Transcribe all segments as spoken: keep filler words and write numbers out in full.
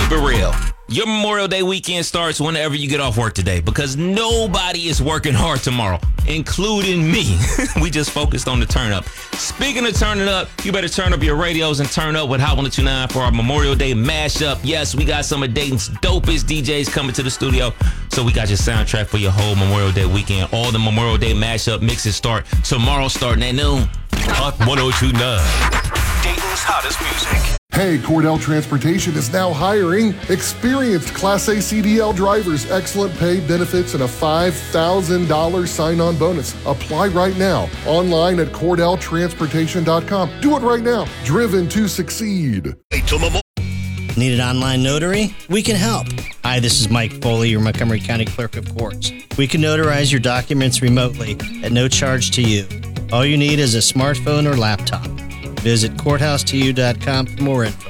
keep it real. Your Memorial Day weekend starts whenever you get off work today because nobody is working hard tomorrow, including me. We just focused on the turn up. Speaking of turning up, you better turn up your radios and turn up with Hot one oh two point nine for our Memorial Day mashup. Yes, we got some of Dayton's dopest D Js coming to the studio, so we got your soundtrack for your whole Memorial Day weekend. All the Memorial Day mashup mixes start tomorrow starting at noon. Hot one oh two point nine, Dayton's hottest music. Hey, Cordell Transportation is now hiring experienced Class A C D L drivers, excellent pay, benefits, and a five thousand dollars sign-on bonus. Apply right now, online at cordell transportation dot com. Do it right now. Driven to succeed. Need an online notary? We can help. Hi, this is Mike Foley, your Montgomery County Clerk of Courts. We can notarize your documents remotely at no charge to you. All you need is a smartphone or laptop. Visit courthouse to you dot com for more info.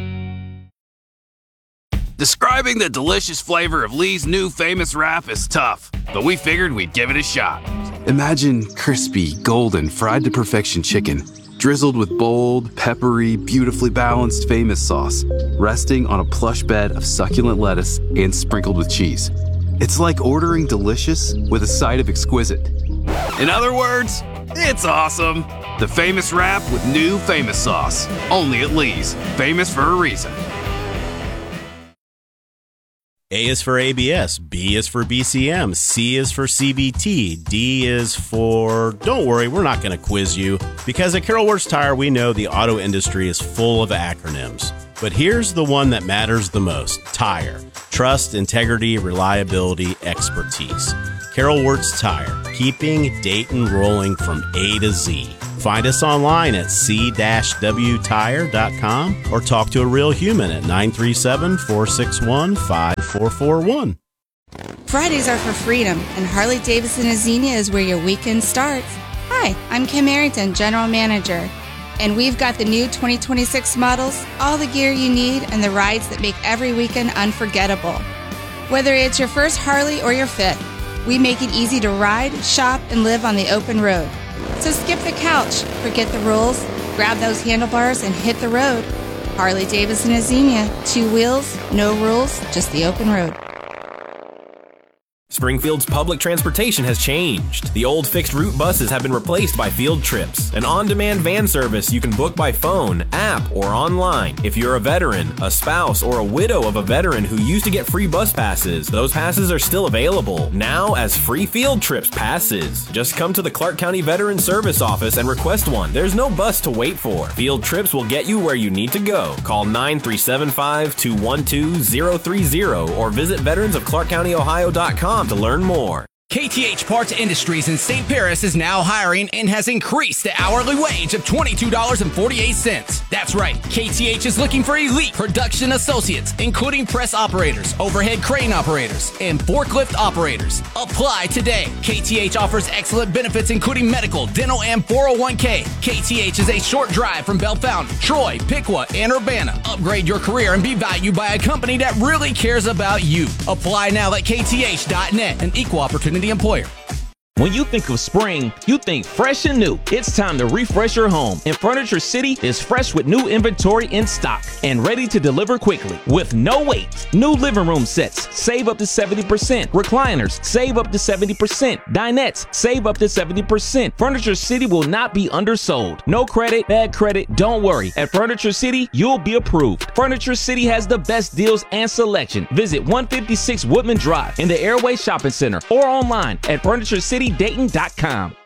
Describing the delicious flavor of Lee's new famous wrap is tough, but we figured we'd give it a shot. Imagine crispy, golden, fried to perfection chicken, drizzled with bold, peppery, beautifully balanced famous sauce, resting on a plush bed of succulent lettuce and sprinkled with cheese. It's like ordering delicious with a side of exquisite. In other words, it's awesome. The famous wrap with new famous sauce. Only at Lee's. Famous for a reason. A is for A B S, B is for B C M, C is for C B T, D is for... Don't worry, we're not going to quiz you, because at Carol Wirtz Tire, we know the auto industry is full of acronyms. But here's the one that matters the most, TIRE. Trust, integrity, reliability, expertise. Carol Wirtz Tire, keeping Dayton rolling from A to Z. Find us online at c dash w tire dot com or talk to a real human at nine three seven, four six one, five four four one. Fridays are for freedom, and Harley-Davidson of Xenia is where your weekend starts. Hi, I'm Kim Arrington, General Manager, and we've got the new twenty twenty-six models, all the gear you need, and the rides that make every weekend unforgettable. Whether it's your first Harley or your fifth, we make it easy to ride, shop, and live on the open road. So skip the couch, forget the rules, grab those handlebars, and hit the road. Harley-Davidson of Xenia. Two wheels, no rules, just the open road. Springfield's public transportation has changed. The old fixed route buses have been replaced by Field Trips, an on-demand van service you can book by phone, app, or online. If you're a veteran, a spouse, or a widow of a veteran who used to get free bus passes, those passes are still available, now as free Field Trips passes. Just come to the Clark County Veteran Service Office and request one. There's no bus to wait for. Field Trips will get you where you need to go. Call nine three seven five, two one two, zero three zero or visit veterans of clark county ohio dot com to learn more. K T H Parts Industries in Saint Paris is now hiring and has increased the hourly wage of twenty-two dollars and forty-eight cents. That's right, K T H is looking for elite production associates, including press operators, overhead crane operators, and forklift operators. Apply today. K T H offers excellent benefits, including medical, dental, and four oh one k. K T H is a short drive from Bellefonte, Troy, Piqua, and Urbana. Upgrade your career and be valued by a company that really cares about you. Apply now at k t h dot net, an equal opportunity employer. When you think of spring, you think fresh and new. It's time to refresh your home, and Furniture City is fresh with new inventory in stock and ready to deliver quickly with no wait. New living room sets, save up to seventy percent. Recliners, save up to seventy percent. Dinettes, save up to seventy percent. Furniture City will not be undersold. No credit, bad credit, don't worry. At Furniture City, you'll be approved. Furniture City has the best deals and selection. Visit one fifty-six Woodman Drive in the Airway Shopping Center or online at furniture city dayton dot com.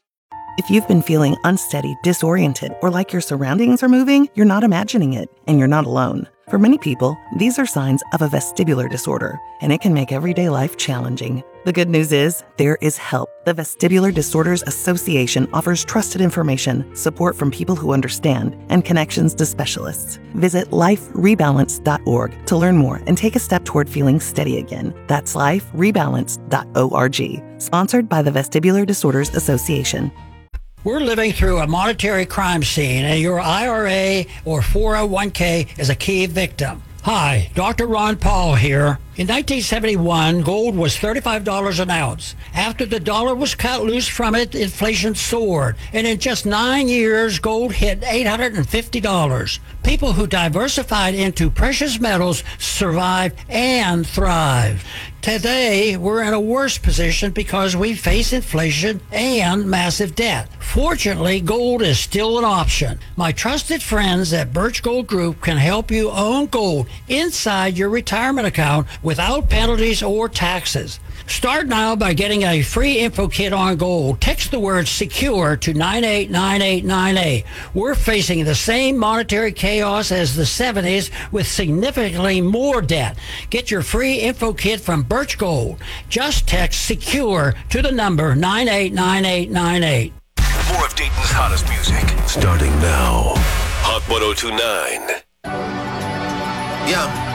If you've been feeling unsteady, disoriented, or like your surroundings are moving, you're not imagining it, and you're not alone. For many people, these are signs of a vestibular disorder, and it can make everyday life challenging. The good news is, there is help. The Vestibular Disorders Association offers trusted information, support from people who understand, and connections to specialists. Visit life rebalance dot org to learn more and take a step toward feeling steady again. That's life rebalance dot org. Sponsored by the Vestibular Disorders Association. We're living through a monetary crime scene, and your I R A or four oh one k is a key victim. Hi, Doctor Ron Paul here. In nineteen seventy-one, gold was thirty-five dollars an ounce. After the dollar was cut loose from it, inflation soared. And in just nine years, gold hit eight hundred fifty dollars. People who diversified into precious metals survived and thrived. Today, we're in a worse position because we face inflation and massive debt. Fortunately, gold is still an option. My trusted friends at Birch Gold Group can help you own gold inside your retirement account without penalties or taxes. Start now by getting a free info kit on gold. Text the word SECURE to nine eight nine eight nine eight. We're facing the same monetary chaos as the seventies with significantly more debt. Get your free info kit from Birch Gold. Just text SECURE to the number nine eight nine eight nine eight. More of Dayton's hottest music starting now. Hot one oh two point nine. Yeah.